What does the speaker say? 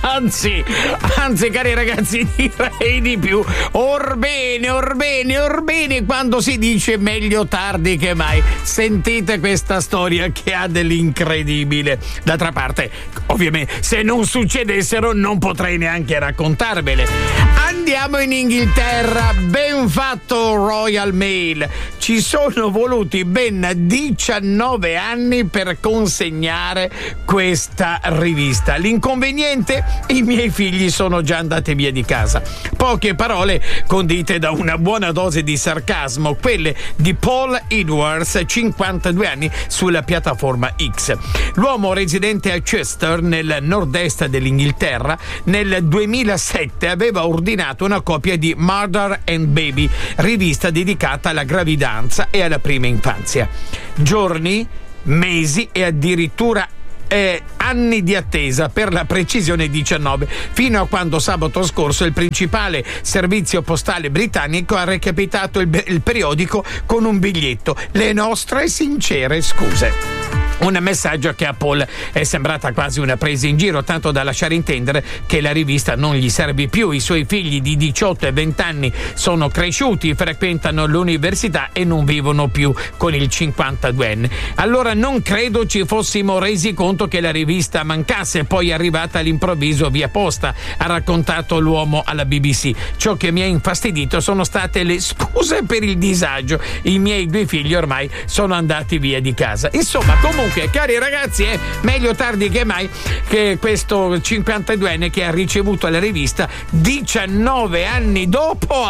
Anzi, cari ragazzi, direi di più. Orbene, quando si dice meglio tardi che mai. Sentite questa storia che ha dell'incredibile. D'altra parte, ovviamente, se non succedessero non potrei neanche raccontarvele. Andiamo in Inghilterra. Ben fatto, Royal Mail. Ci sono voluti ben 19 anni per consegnare questa rivista. L'inconveniente? I miei figli sono già andati via di casa. Poche parole condite da una buona dose di sarcasmo, quelle di Paul Edwards, 52 anni, sulla piattaforma X. L'uomo residente a Chester, nel nord-est dell'Inghilterra, nel 2007 aveva ordinato una copia di Murder and Baby, rivista dedicata alla gravidanza e alla prima infanzia. Giorni, mesi e addirittura anni di attesa, per la precisione 19, fino a quando sabato scorso il principale servizio postale britannico ha recapitato il periodico con un biglietto: le nostre sincere scuse. Un messaggio che a Paul è sembrata quasi una presa in giro, tanto da lasciare intendere che la rivista non gli serve più. I suoi figli di 18 e 20 anni sono cresciuti, frequentano l'università e non vivono più con il 52enne. Allora non credo ci fossimo resi conto che la rivista mancasse, poi è arrivata all'improvviso via posta, ha raccontato l'uomo alla BBC. Ciò che mi ha infastidito sono state le scuse per il disagio. I miei 2 figli ormai sono andati via di casa. Insomma, comunque, cari ragazzi, è meglio tardi che mai, che questo 52enne che ha ricevuto la rivista 19 anni dopo